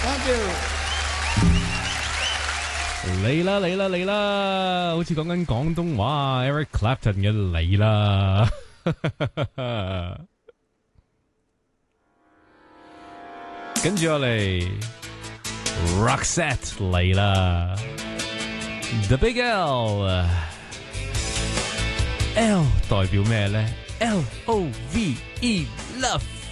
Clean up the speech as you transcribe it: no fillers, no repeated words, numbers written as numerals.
Thank you。 嚟啦嚟啦嚟啦，好似講緊廣東話 Eric Clapton 嘅嚟啦。跟住我嚟 Roxette 嚟啦 ，The Big L 代表咩呢？ Love Love。